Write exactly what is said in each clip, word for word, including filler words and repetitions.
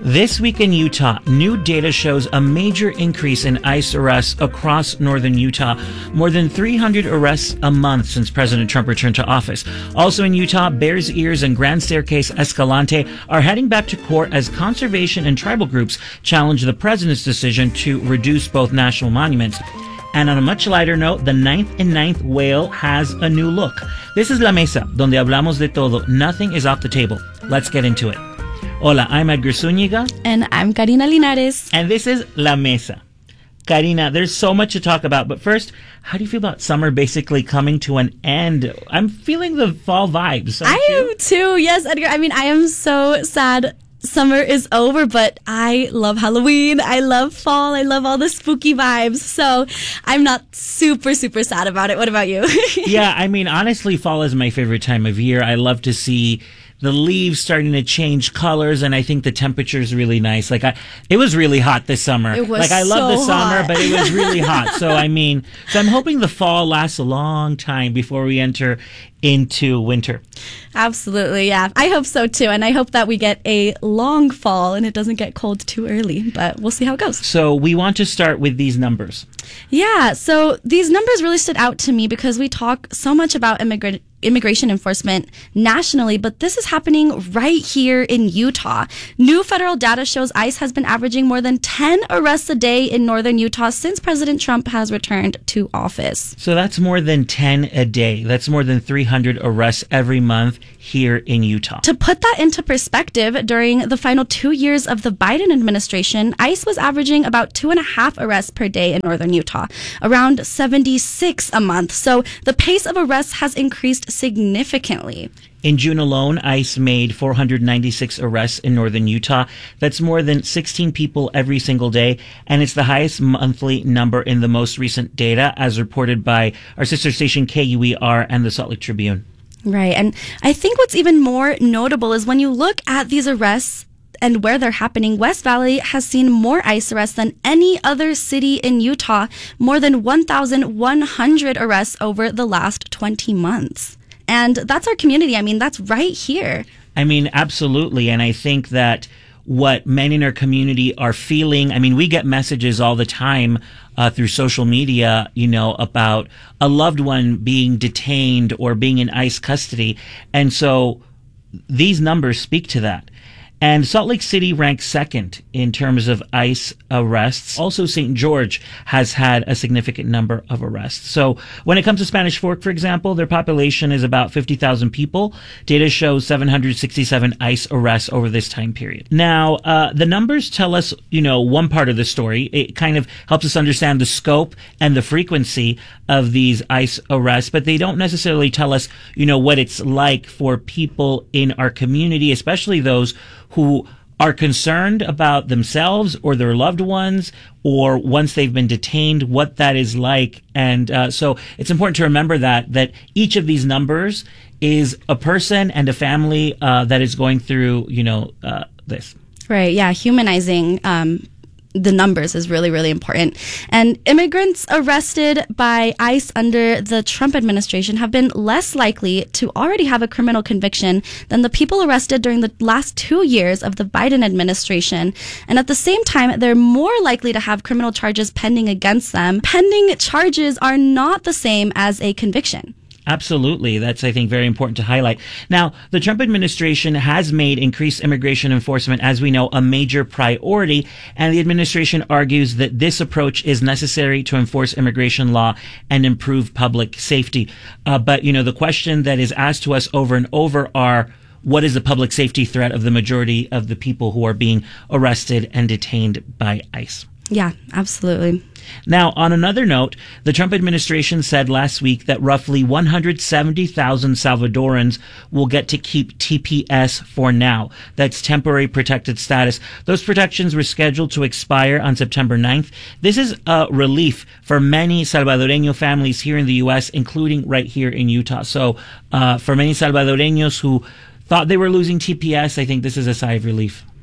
This week in Utah, new data shows a major increase in ICE arrests across northern Utah. More than three hundred arrests a month since President Trump returned to office. Also in Utah, Bears Ears and Grand Staircase Escalante are heading back to court as conservation and tribal groups challenge the president's decision to reduce both national monuments. And on a much lighter note, the ninth and ninth whale has a new look. This is La Mesa, donde hablamos de todo. Nothing is off the table. Let's get into it. Hola, I'm Edgar Zúñiga. And I'm Karina Linares. And this is La Mesa. Karina, there's so much to talk about, but first, how do you feel about summer basically coming to an end? I'm feeling the fall vibes. I you? am too. Yes, Edgar. I mean, I am so sad summer is over, but I love Halloween. I love fall. I love all the spooky vibes. So I'm not super, super sad about it. What about you? Yeah, I mean, honestly, fall is my favorite time of year. I love to see the leaves starting to change colors, and I think the temperature is really nice. Like, I, it was really hot this summer. It was like I love so the summer, hot. but it was really hot. So I mean, so I'm hoping the fall lasts a long time before we enter into winter. Absolutely, yeah. I hope so too, and I hope that we get a long fall and it doesn't get cold too early. But we'll see how it goes. So we want to start with these numbers. Yeah. So these numbers really stood out to me because we talk so much about immigrant. immigration enforcement nationally, but this is happening right here in Utah. New federal data shows ICE has been averaging more than ten arrests a day in northern Utah since President Trump has returned to office. So that's more than ten a day. That's more than three hundred arrests every month here in Utah. To put that into perspective, during the final two years of the Biden administration, ICE was averaging about two and a half arrests per day in northern Utah, around seventy-six a month. So the pace of arrests has increased significantly. In June alone, ICE made four hundred ninety-six arrests in northern Utah. That's more than sixteen people every single day, and it's the highest monthly number in the most recent data, as reported by our sister station K U E R and the Salt Lake Tribune. Right, and I think what's even more notable is when you look at these arrests and where they're happening, West Valley has seen more ICE arrests than any other city in Utah, more than one thousand one hundred arrests over the last twenty months. And that's our community. I mean, that's right here. I mean, absolutely. And I think that what men in our community are feeling, I mean, we get messages all the time uh, through social media, you know, about a loved one being detained or being in ICE custody. And so these numbers speak to that. And Salt Lake City ranks second in terms of ICE arrests. Also, Saint George has had a significant number of arrests. So when it comes to Spanish Fork, for example, their population is about fifty thousand people. Data shows seven hundred sixty-seven ICE arrests over this time period. Now, uh, the numbers tell us, you know, one part of the story. It kind of helps us understand the scope and the frequency of these ICE arrests, but they don't necessarily tell us, you know, what it's like for people in our community, especially those who are concerned about themselves or their loved ones, or once they've been detained, what that is like. And uh, so it's important to remember that that each of these numbers is a person and a family uh, that is going through, you know, uh, this. Right. Yeah. Humanizing um, the numbers is really, really important. And immigrants arrested by ICE under the Trump administration have been less likely to already have a criminal conviction than the people arrested during the last two years of the Biden administration. And at the same time, they're more likely to have criminal charges pending against them. Pending charges are not the same as a conviction. Absolutely. That's, I think, very important to highlight. Now, the Trump administration has made increased immigration enforcement, as we know, a major priority, and the administration argues that this approach is necessary to enforce immigration law and improve public safety. Uh, but, you know, the question that is asked to us over and over are, what is the public safety threat of the majority of the people who are being arrested and detained by ICE? Yeah, absolutely. Now, on another note, the Trump administration said last week that roughly one hundred seventy thousand Salvadorans will get to keep T P S for now. That's temporary protected status. Those protections were scheduled to expire on September ninth. This is a relief for many Salvadoreño families here in the U S, including right here in Utah. So uh, for many Salvadoreños who thought they were losing T P S, I think this is a sigh of relief.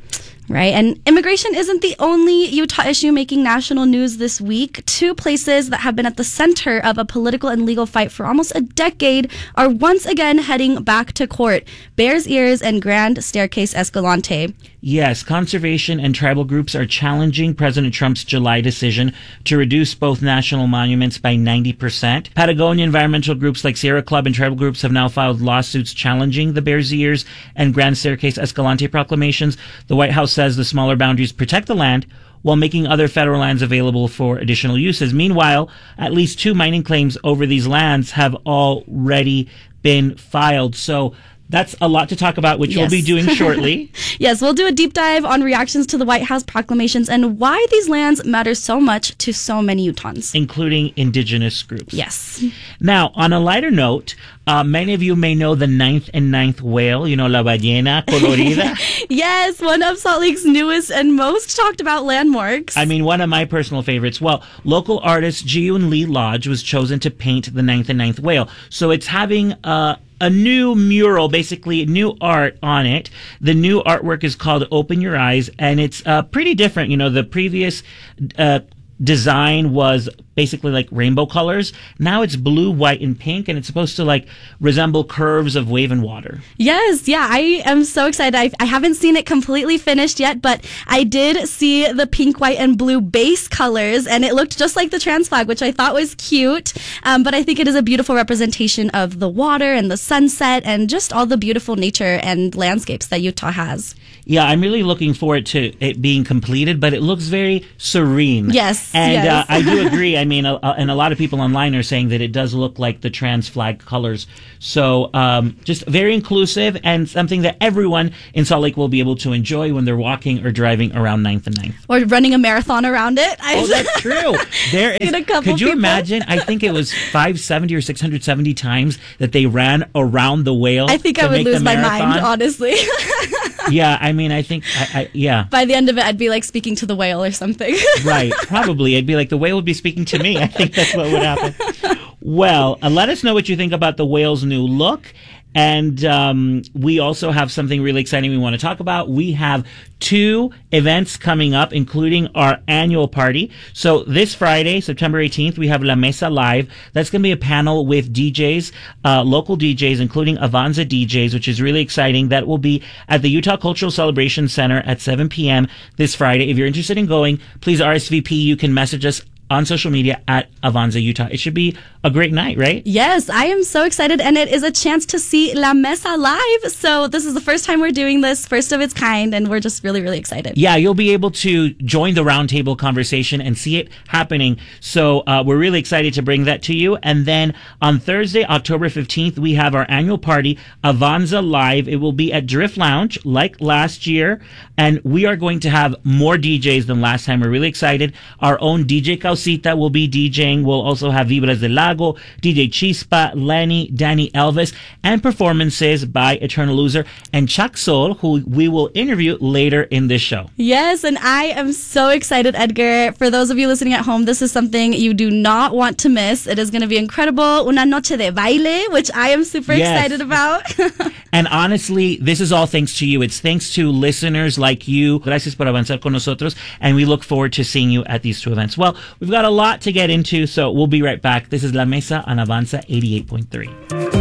Right. And immigration isn't the only Utah issue making national news this week. Two places that have been at the center of a political and legal fight for almost a decade are once again heading back to court. Bears Ears and Grand Staircase Escalante. Yes, conservation and tribal groups are challenging President Trump's July decision to reduce both national monuments by ninety percent. Patagonia environmental groups like Sierra Club and tribal groups have now filed lawsuits challenging the Bears Ears and Grand Staircase Escalante proclamations. The White House says the smaller boundaries protect the land while making other federal lands available for additional uses. Meanwhile, at least two mining claims over these lands have already been filed. So that's a lot to talk about, which yes. we'll be doing shortly. Yes, we'll do a deep dive on reactions to the White House proclamations and why these lands matter so much to so many Utahns, including indigenous groups. Yes. Now, on a lighter note, uh, many of you may know the ninth and ninth whale, you know, La Ballena Colorida. Yes, one of Salt Lake's newest and most talked about landmarks. I mean, one of my personal favorites. Well, local artist Jiyun Lee Lodge was chosen to paint the ninth and ninth whale. So it's having a a new mural, basically new art on it. The new artwork is called Open Your Eyes, and it's uh, pretty different. You know, the previous uh, design was basically like rainbow colors. Now it's blue, white, and pink, and it's supposed to like resemble curves of wave and water. Yes, yeah, I am so excited. I, I haven't seen it completely finished yet, but I did see the pink, white, and blue base colors, and it looked just like the trans flag, which I thought was cute. Um, but I think it is a beautiful representation of the water and the sunset and just all the beautiful nature and landscapes that Utah has. Yeah, I'm really looking forward to it being completed, but it looks very serene. Yes, and yes. Uh, I do agree. I mean, uh, and a lot of people online are saying that it does look like the trans flag colors. So um, just very inclusive and something that everyone in Salt Lake will be able to enjoy when they're walking or driving around ninth and ninth. Or running a marathon around it. Oh, that's true. There is. A couple could you people. imagine? I think it was five seventy or six hundred seventy times that they ran around the whale. I think to I would make lose the my marathon. mind, honestly. Yeah, I mean, I think, I, I, yeah. By the end of it, I'd be like speaking to the whale or something. Right, probably. It'd be like the whale would be speaking to me. I think that's what would happen. Well, uh, let us know what you think about the whale's new look. And um, we also have something really exciting we want to talk about. We have two events coming up, including our annual party. So this Friday, September eighteenth, we have La Mesa Live. That's going to be a panel with D Js, uh, local D Js, including Avanza D Js, which is really exciting. That will be at the Utah Cultural Celebration Center at seven p.m. this Friday. If you're interested in going, please R S V P. You can message us on social media at Avanza Utah. It should be a great night, right? Yes, I am so excited, and it is a chance to see La Mesa live. So this is the first time we're doing this, first of its kind, and we're just really, really excited. Yeah, you'll be able to join the roundtable conversation and see it happening. So uh, we're really excited to bring that to you. And then on Thursday, October fifteenth, we have our annual party, Avanza Live. It will be at Drift Lounge, like last year, and we are going to have more D Js than last time. We're really excited. Our own D J Causita will be DJing. We'll also have Vibras del Lago, D J Chispa, Lenny, Danny Elvis, and performances by Eternal Loser and Chuck Soul, who we will interview later in this show. Yes, and I am so excited, Edgar. For those of you listening at home, this is something you do not want to miss. It is going to be incredible. Una noche de baile, which I am super Yes. excited about. And honestly, this is all thanks to you. It's thanks to listeners like you. Gracias por avanzar con nosotros. And we look forward to seeing you at these two events. Well, we've got a lot to get into, so we'll be right back. This is La Mesa on Avanza eighty-eight point three.